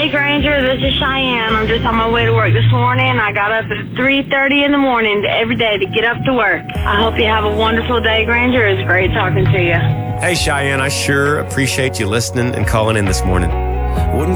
Hey, Granger, this is Cheyenne. I'm just on my way to work this morning. I got up at 3:30 in the morning every day to get up to work. I hope you have a wonderful day, Granger. It's great talking to you. Hey, Cheyenne, I sure appreciate you listening and calling in this morning. Wouldn't